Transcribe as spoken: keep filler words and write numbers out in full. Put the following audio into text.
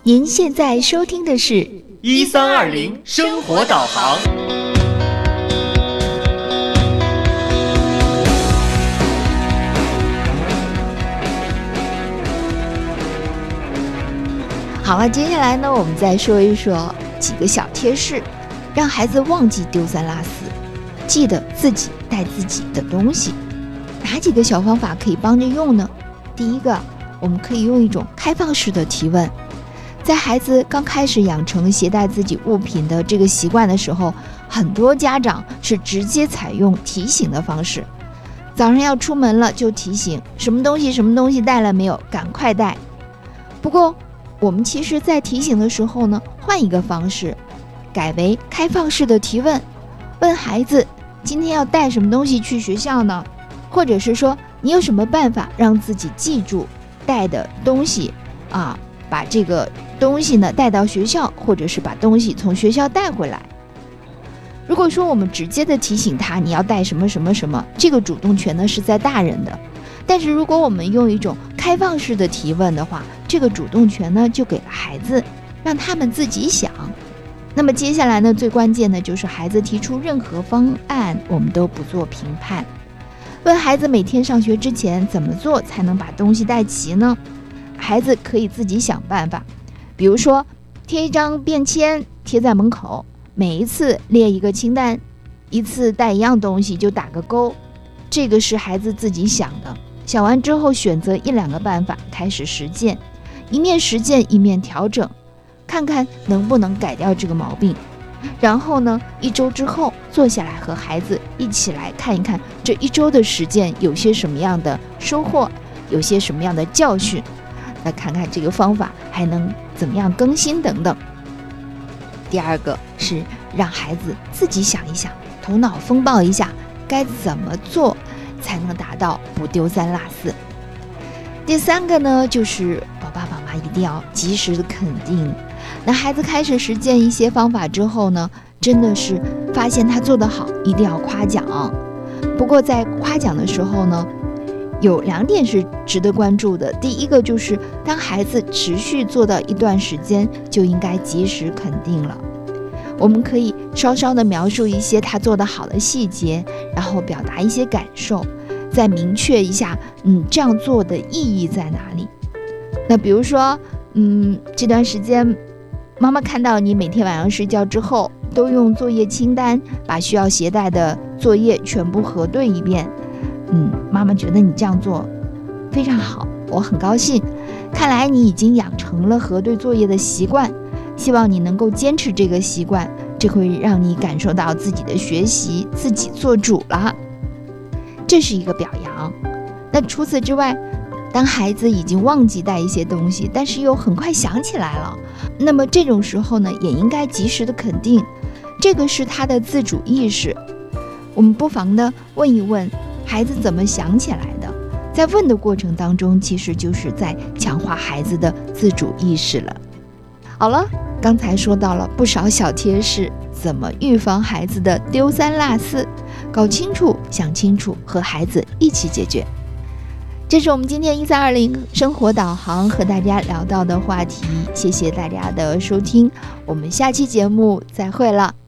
您现在收听的是一三二零生活导航。 好了，接下来呢，我们再说一说几个小贴士，让孩子忘记丢三落四，记得自己带自己的东西。哪几个小方法可以帮着用呢？第一个，我们可以用一种开放式的提问。在孩子刚开始养成携带自己物品的这个习惯的时候，很多家长是直接采用提醒的方式。早上要出门了就提醒，什么东西什么东西带了没有，赶快带。不过我们其实在提醒的时候呢，换一个方式，改为开放式的提问，问孩子今天要带什么东西去学校呢？或者是说你有什么办法让自己记住带的东西啊，把这个东西呢带到学校，或者是把东西从学校带回来。如果说我们直接的提醒他你要带什么什么什么，这个主动权呢是在大人的。但是如果我们用一种开放式的提问的话，这个主动权呢就给了孩子，让他们自己想。那么接下来呢，最关键的就是孩子提出任何方案，我们都不做评判。问孩子每天上学之前怎么做才能把东西带齐呢？孩子可以自己想办法，比如说贴一张便签贴在门口，每一次列一个清单，一次带一样东西就打个勾，这个是孩子自己想的。想完之后选择一两个办法开始实践，一面实践一面调整，看看能不能改掉这个毛病。然后呢，一周之后坐下来和孩子一起来看一看这一周的实践有些什么样的收获，有些什么样的教训，来看看这个方法还能怎么样更新等等。第二个是让孩子自己想一想，头脑风暴一下，该怎么做才能达到不丢三落四。第三个呢，就是爸爸妈妈一定要及时的肯定。那孩子开始实践一些方法之后呢，真的是发现他做得好，一定要夸奖。不过在夸奖的时候呢，有两点是值得关注的。第一个就是当孩子持续做到一段时间，就应该及时肯定了。我们可以稍稍的描述一些他做得好的细节，然后表达一些感受，再明确一下嗯这样做的意义在哪里。那比如说嗯这段时间妈妈看到你每天晚上睡觉之后都用作业清单把需要携带的作业全部核对一遍，嗯，妈妈觉得你这样做非常好，我很高兴。看来你已经养成了核对作业的习惯，希望你能够坚持这个习惯，这会让你感受到自己的学习自己做主了，这是一个表扬。那除此之外，当孩子已经忘记带一些东西，但是又很快想起来了，那么这种时候呢，也应该及时的肯定，这个是他的自主意识。我们不妨的问一问孩子怎么想起来的，在问的过程当中，其实就是在强化孩子的自主意识了。好了，刚才说到了不少小贴士，怎么预防孩子的丢三落四，搞清楚想清楚，和孩子一起解决。这是我们今天一三二零生活导航和大家聊到的话题，谢谢大家的收听，我们下期节目再会了。